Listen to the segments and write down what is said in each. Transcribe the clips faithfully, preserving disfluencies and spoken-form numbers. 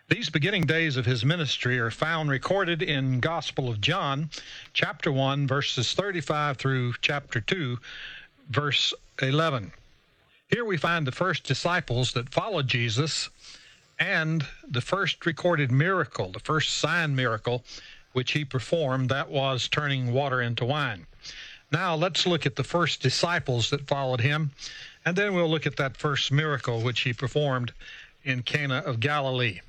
These beginning days of his ministry are found recorded in Gospel of John, chapter one, verses thirty-five through chapter two, verse eleven. Here we find the first disciples that followed Jesus and the first recorded miracle, the first sign miracle, which he performed, that was turning water into wine. Now let's look at the first disciples that followed him, and then we'll look at that first miracle which he performed in Cana of Galilee.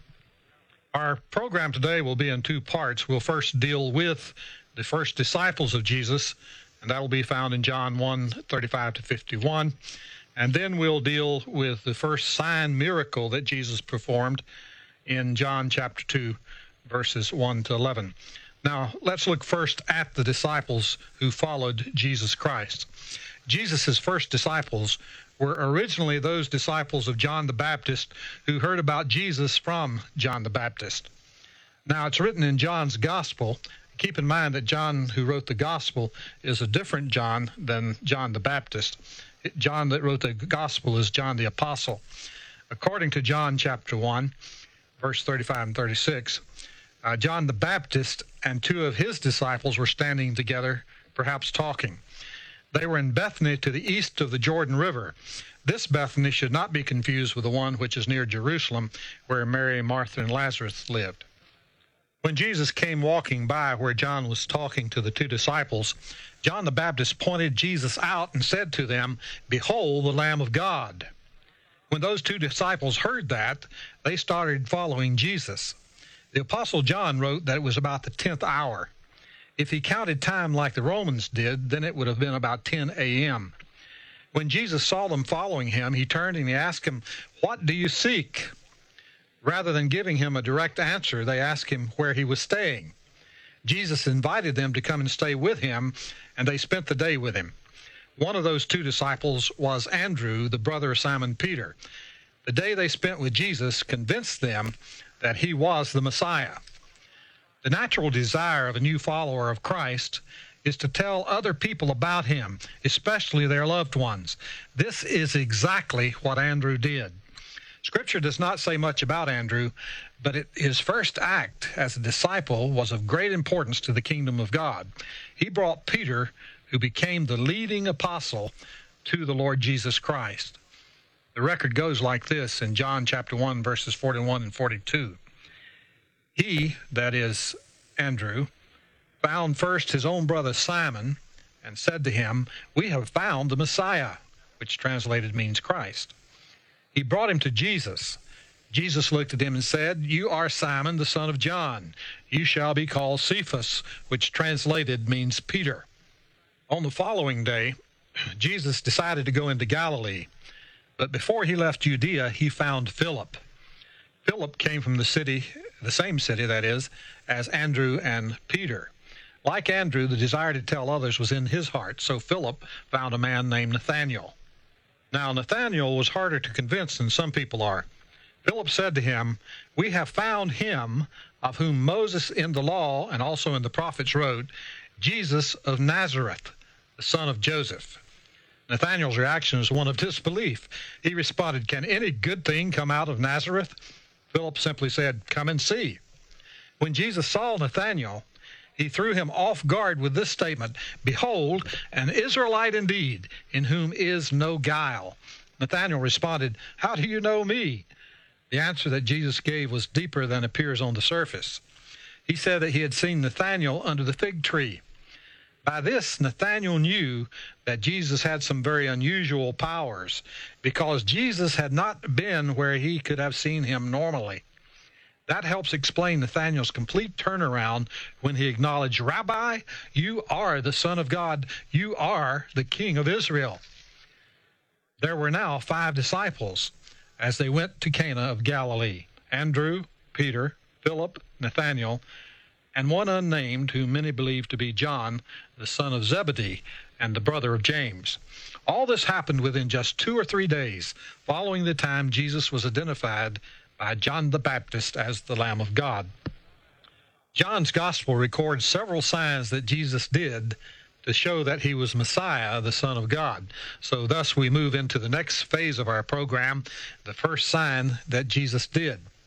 Our program today will be in two parts. We'll first deal with the first disciples of Jesus, and that will be found in John one, thirty-five to fifty-one. And then we'll deal with the first sign miracle that Jesus performed in John chapter two, verses one to eleven. Now, let's look first at the disciples who followed Jesus Christ. Jesus' first disciples were originally those disciples of John the Baptist who heard about Jesus from John the Baptist. Now, it's written in John's Gospel. Keep in mind that John, who wrote the Gospel, is a different John than John the Baptist. John that wrote the Gospel is John the Apostle. According to John chapter one, verse thirty-five and thirty-six, uh, John the Baptist and two of his disciples were standing together, perhaps talking. They were in Bethany to the east of the Jordan River. This Bethany should not be confused with the one which is near Jerusalem, where Mary, Martha, and Lazarus lived. When Jesus came walking by where John was talking to the two disciples, John the Baptist pointed Jesus out and said to them, "Behold the Lamb of God." When those two disciples heard that, they started following Jesus. The Apostle John wrote that it was about the tenth hour. If he counted time like the Romans did, then it would have been about ten a.m. When Jesus saw them following him, he turned and he asked him, "What do you seek?" Rather than giving him a direct answer, they asked him where he was staying. Jesus invited them to come and stay with him, and they spent the day with him. One of those two disciples was Andrew, the brother of Simon Peter. The day they spent with Jesus convinced them that he was the Messiah. The natural desire of a new follower of Christ is to tell other people about him, especially their loved ones. This is exactly what Andrew did. Scripture does not say much about Andrew, but it, his first act as a disciple was of great importance to the kingdom of God. He brought Peter, who became the leading apostle, to the Lord Jesus Christ. The record goes like this in John chapter one, verses forty-one and forty-two. He, that is Andrew, found first his own brother Simon and said to him, "We have found the Messiah," which translated means Christ. He brought him to Jesus. Jesus looked at him and said, "You are Simon, the son of John. You shall be called Cephas," which translated means Peter. On the following day, Jesus decided to go into Galilee. But before he left Judea, he found Philip. Philip came from the city, the same city, that is, as Andrew and Peter. Like Andrew, the desire to tell others was in his heart, so Philip found a man named Nathanael. Now, Nathanael was harder to convince than some people are. Philip said to him, "We have found him of whom Moses in the law and also in the prophets wrote, Jesus of Nazareth, the son of Joseph." Nathanael's reaction was one of disbelief. He responded, "Can any good thing come out of Nazareth?" Philip simply said, "Come and see." When Jesus saw Nathanael, he threw him off guard with this statement, "Behold, an Israelite indeed, in whom is no guile." Nathanael responded, "How do you know me?" The answer that Jesus gave was deeper than appears on the surface. He said that he had seen Nathanael under the fig tree. By this, Nathanael knew that Jesus had some very unusual powers, because Jesus had not been where he could have seen him normally. That helps explain Nathanael's complete turnaround when he acknowledged, "Rabbi, you are the Son of God. You are the King of Israel." There were now five disciples as they went to Cana of Galilee: Andrew, Peter, Philip, Nathanael, and one unnamed, whom many believe to be John, the son of Zebedee, and the brother of James. All this happened within just two or three days, following the time Jesus was identified by John the Baptist as the Lamb of God. John's Gospel records several signs that Jesus did to show that he was Messiah, the Son of God. So thus we move into the next phase of our program, the first sign that Jesus did.